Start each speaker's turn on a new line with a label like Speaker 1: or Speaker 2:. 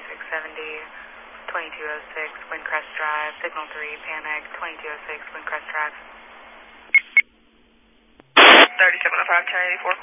Speaker 1: 3670, 2206, Windcrest Drive, Signal 3, Panic, 2206, Windcrest Drive.
Speaker 2: 3705, 1084.